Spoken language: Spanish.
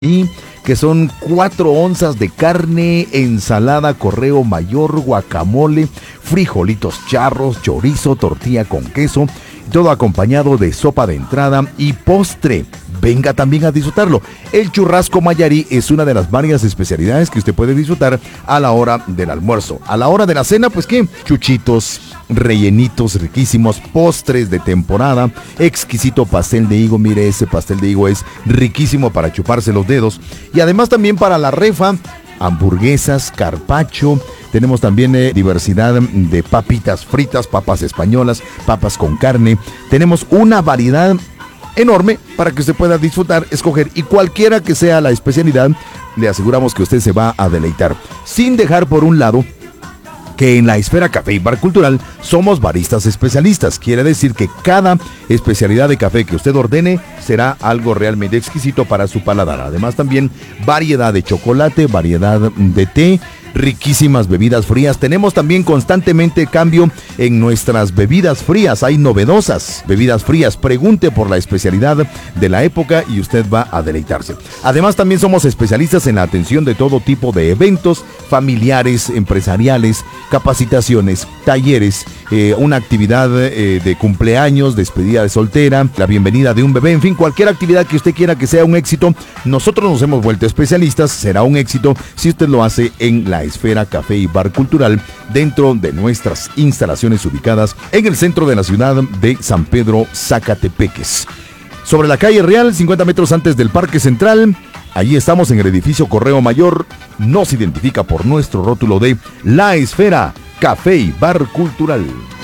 y que son 4 onzas de carne, ensalada, correo mayor, guacamole, frijolitos charros, chorizo, tortilla con queso, todo acompañado de sopa de entrada y postre. Venga también a disfrutarlo. El churrasco mayarí es una de las varias especialidades que usted puede disfrutar a la hora del almuerzo. A la hora de la cena, pues qué, chuchitos, rellenitos riquísimos, postres de temporada, exquisito pastel de higo. Mire, ese pastel de higo es riquísimo para chuparse los dedos. Y además también para la refa, hamburguesas, carpaccio. Tenemos también diversidad de papitas fritas, papas españolas, papas con carne. Tenemos una variedad enorme para que usted pueda disfrutar, escoger, y cualquiera que sea la especialidad, le aseguramos que usted se va a deleitar. Sin dejar por un lado que en la Esfera Café y Bar Cultural somos baristas especialistas. Quiere decir que cada especialidad de café que usted ordene será algo realmente exquisito para su paladar. Además también variedad de chocolate, variedad de té, riquísimas bebidas frías. Tenemos también constantemente cambio en nuestras bebidas frías. Hay novedosas bebidas frías. Pregunte por la especialidad de la época y usted va a deleitarse. Además también somos especialistas en la atención de todo tipo de eventos familiares, empresariales, capacitaciones, talleres, una actividad de cumpleaños, despedida de soltera, la bienvenida de un bebé, en fin, cualquier actividad que usted quiera que sea un éxito. Nosotros nos hemos vuelto especialistas. Será un éxito si usted lo hace en la Esfera Café y Bar Cultural, dentro de nuestras instalaciones ubicadas en el centro de la ciudad de San Pedro, Zacatepeques. Sobre la calle Real, 50 metros antes del Parque Central. Allí estamos en el edificio Correo Mayor. Nos identifica por nuestro rótulo de La Esfera Café y Bar Cultural.